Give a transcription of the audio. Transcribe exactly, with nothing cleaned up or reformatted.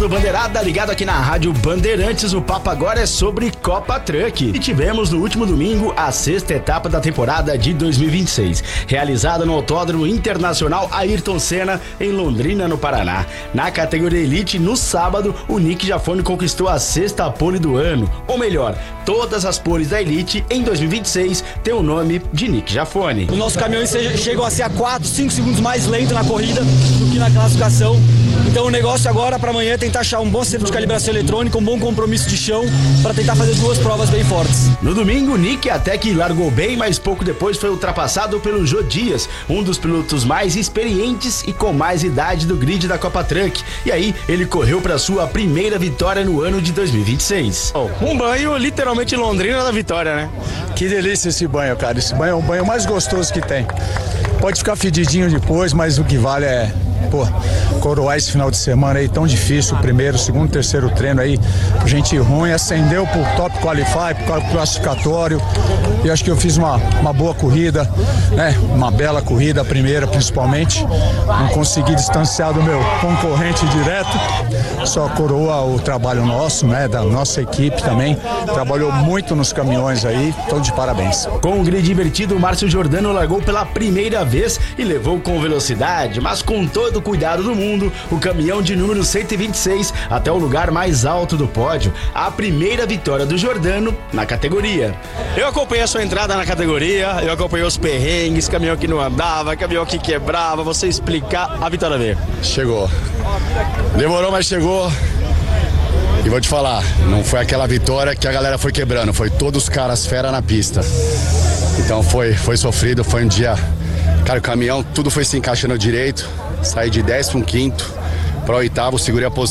do Bandeirada, ligado aqui na Rádio Bandeirantes. O papo agora é sobre Copa Truck. E tivemos no último domingo a sexta etapa da temporada de dois mil e vinte e seis, realizada no Autódromo Internacional Ayrton Senna, em Londrina, no Paraná. Na categoria Elite, no sábado, o Nick Jafone conquistou a sexta pole do ano. Ou melhor, todas as poles da Elite em dois mil e vinte e seis têm o nome de Nick Jafone. Os nossos caminhões chegam a ser a quatro, cinco segundos mais lento na corrida do que na classificação. Então o negócio agora para amanhã é tentar achar um bom centro de calibração eletrônica, um bom compromisso de chão para tentar fazer duas provas bem fortes. No domingo, o Nick até que largou bem, mas pouco depois foi ultrapassado pelo Jô Dias, um dos pilotos mais experientes e com mais idade do grid da Copa Truck. E aí ele correu para sua primeira vitória no ano de dois mil e vinte e seis. Um banho literalmente Londrina da vitória, né? Que delícia esse banho, cara. Esse banho é o banho mais gostoso que tem. Pode ficar fedidinho depois, mas o que vale é, pô, coroar esse final de semana aí tão difícil, primeiro, segundo, terceiro treino aí, gente ruim, ascendeu pro top qualify, pro classificatório, e acho que eu fiz uma, uma boa corrida, né, uma bela corrida, a primeira principalmente, não consegui distanciar do meu concorrente direto, só coroa o trabalho nosso, né, da nossa equipe também, trabalhou muito nos caminhões aí, então de parabéns. Com um grid divertido, o Márcio Giordano largou pela primeira vez e levou com velocidade, mas com todo o cuidado do mundo, o caminhão de número cento e vinte e seis até o lugar mais alto do pódio, a primeira vitória do Giordano na categoria. Eu acompanhei a sua entrada na categoria, eu acompanhei os perrengues, caminhão que não andava, caminhão que quebrava, você explicar, a vitória veio. Chegou. Demorou, mas chegou. E vou te falar, não foi aquela vitória que a galera foi quebrando, foi todos os caras fera na pista. Então foi, foi sofrido, foi um dia... Cara, o caminhão, tudo foi se encaixando direito, saí de décimo quinto para o oitavo, segurei a posição.